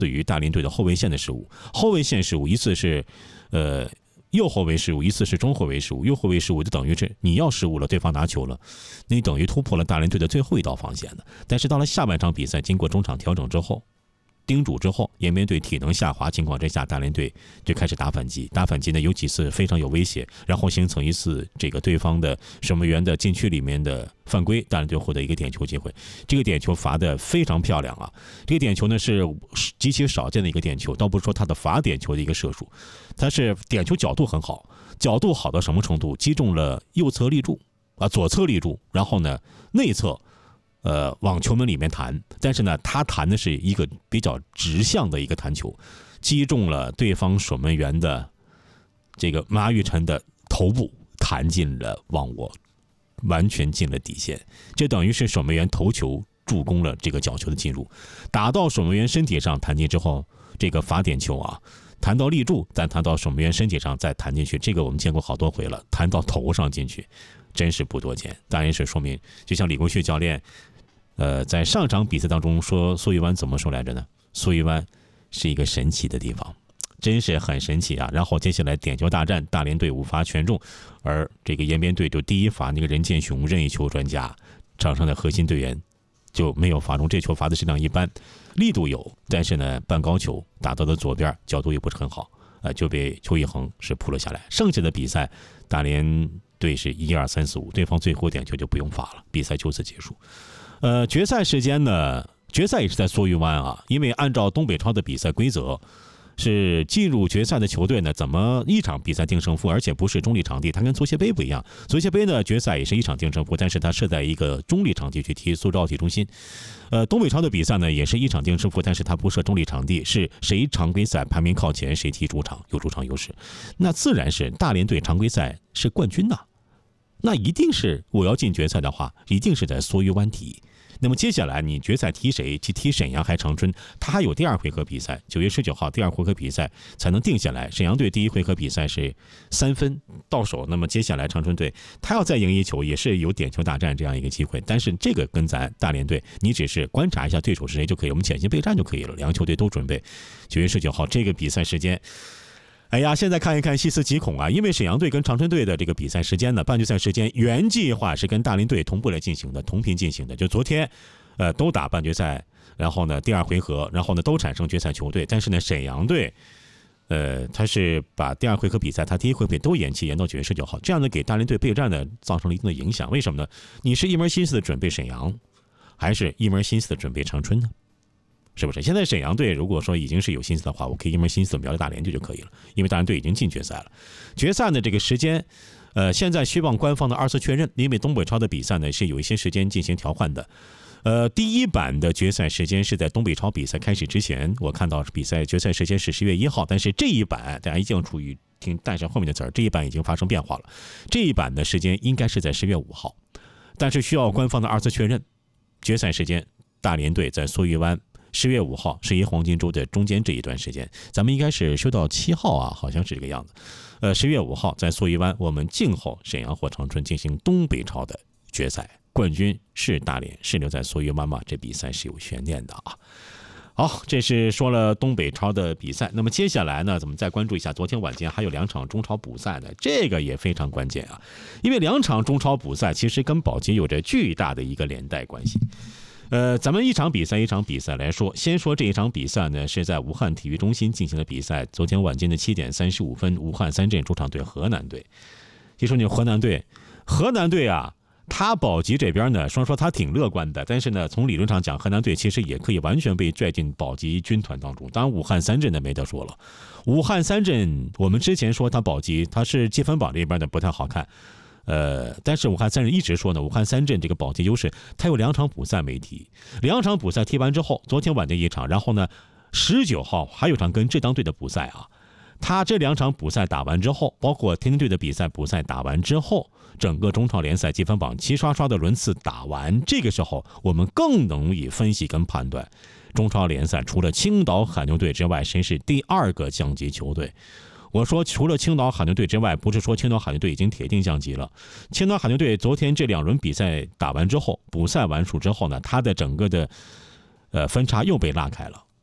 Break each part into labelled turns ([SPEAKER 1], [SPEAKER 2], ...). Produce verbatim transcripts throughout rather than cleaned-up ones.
[SPEAKER 1] 对于大连队的后卫线的失误，后卫线失误一次是，呃，右后卫失误，一次是中后卫失误。右后卫失误就等于是你要失误了，对方拿球了，你等于突破了大连队的最后一道防线的。但是到了下半场比赛，经过中场调整之后，叮嘱之后，延边队体能下滑情况之下，大连队就开始打反击。打反击呢，有几次非常有威胁，然后形成一次这个对方的守门员的禁区里面的犯规，大连队获得一个点球机会。这个点球罚得非常漂亮啊！这个点球呢是极其少见的一个点球，倒不是说它的罚点球的一个射术，它是点球角度很好，角度好到什么程度？击中了右侧立柱啊，左侧立柱，然后呢内侧。呃，往球门里面弹，但是呢，他弹的是一个比较直向的一个弹球，击中了对方守门员的这个马玉辰的头部，弹进了网窝，完全进了底线。这等于是守门员头球助攻了这个角球的进入，打到守门员身体上弹进之后，这个罚点球啊，弹到立柱，再弹到守门员身体上，再弹进去，这个我们见过好多回了，弹到头上进去，真是不多见。当然是说明，就像李国旭教练。呃，在上场比赛当中说苏玉湾怎么说来着呢？苏玉湾是一个神奇的地方，真是很神奇啊！然后接下来点球大战，大连队五罚全中，而这个延边队就第一罚那个任建雄任意球专家，场上的核心队员就没有罚中，这球罚的质量一般，力度有，但是呢半高球打到了左边，角度也不是很好，呃，就被邱一恒是扑了下来。剩下的比赛，大连队是一二三四五，对方最后点球就不用罚了，比赛就此结束。呃，决赛时间呢，决赛也是在梭鱼湾啊，因为按照东北超的比赛规则，是进入决赛的球队呢，怎么一场比赛定胜负，而且不是中立场地，它跟足协杯不一样。足协杯呢，决赛也是一场定胜负，但是它设在一个中立场地去踢，苏州奥体中心。呃，东北超的比赛呢，也是一场定胜负，但是它不设中立场地，是谁常规赛排名靠前，谁踢主场，有主场优势。那自然是大连队常规赛是冠军呐、啊，那一定是我要进决赛的话，一定是在梭鱼湾踢。那么接下来你决赛踢谁？去踢沈阳还长春？他还有第二回合比赛，九月十九号第二回合比赛才能定下来。沈阳队第一回合比赛是三分到手，那么接下来长春队他要再赢一球，也是有点球大战这样一个机会。但是这个跟咱大连队，你只是观察一下对手是谁就可以，我们潜心备战就可以了。两个球队都准备。九月十九号这个比赛时间。哎呀，现在看一看细思极恐啊！因为沈阳队跟长春队的这个比赛时间呢，半决赛时间原计划是跟大连队同步来进行的，同频进行的。就昨天，呃，都打半决赛，然后呢第二回合，然后呢都产生决赛球队。但是呢，沈阳队，呃，他是把第二回合比赛，他第一回合都延期，延到九月十九号，这样呢给大连队备战呢造成了一定的影响。为什么呢？你是一门心思的准备沈阳，还是一门心思的准备长春呢？是不是？现在沈阳队如果说已经是有心思的话，我可以一门心思瞄着大连队就可以了，因为大连队已经进决赛了。决赛的这个时间，呃，现在希望官方的二次确认，因为东北超的比赛呢是有一些时间进行调换的。呃，第一版的决赛时间是在东北超比赛开始之前，我看到比赛决赛时间是十月一号，但是这一版大家一定要注意听带上后面的词儿，这一版已经发生变化了，这一版的时间应该是在十月五号，但是需要官方的二次确认。决赛时间，大连队在梭鱼湾。十月五号十一黄金周的中间这一段时间，咱们应该是休到七号啊，好像是这个样子。呃，十月五号在梭鱼湾，我们静候沈阳或长春进行东北超的决赛，冠军是大连，是留在梭鱼湾嘛？这比赛是有悬念的啊。好，这是说了东北超的比赛。那么接下来呢，咱们再关注一下昨天晚间还有两场中超补赛的，这个也非常关键啊，因为两场中超补赛其实跟保级有着巨大的一个连带关系。呃，咱们一场比赛一场比赛来说，先说这一场比赛呢，是在武汉体育中心进行的比赛。昨天晚间的七点三十五分，武汉三镇主场对河南队。就说你河南队，河南队啊，他保级这边呢，说说他挺乐观的，但是呢，从理论上讲，河南队其实也可以完全被拽进保级军团当中。当然，武汉三镇呢没得说了。武汉三镇，我们之前说他保级，他是积分榜这边的不太好看。呃，但是武汉三镇一直说呢，武汉三镇这个保级优势，他有两场补赛没踢，两场补赛踢完之后，昨天晚间一场，然后呢，十九号还有场跟浙江队的补赛啊。他这两场补赛打完之后，包括天津队的比赛补赛打完之后，整个中超联赛积分榜齐刷刷的轮次打完，这个时候我们更能以分析跟判断，中超联赛除了青岛海牛队之外，谁是第二个降级球队？我说除了青岛海牛队之外，不是说青岛海牛队已经铁定降级了。青岛海牛队昨天这两轮比赛打完之后，补赛完数之后呢，他的整个的呃分差又被拉开了。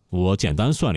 [SPEAKER 1] 我简单算了。